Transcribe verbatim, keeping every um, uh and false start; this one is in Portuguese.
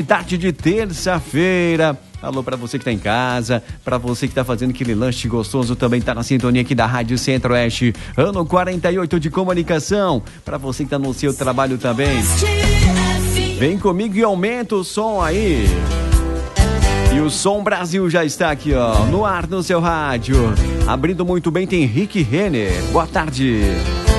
tarde de terça-feira. Alô para você que tá em casa, para você que tá fazendo aquele lanche gostoso, também tá na sintonia aqui da Rádio Centro-Oeste, ano quarenta e oito de comunicação, para você que tá no seu trabalho também. Vem comigo e aumenta o som aí. E o Som Brasil já está aqui, ó, no ar no seu rádio. Abrindo muito bem tem Rick Renner. Boa tarde.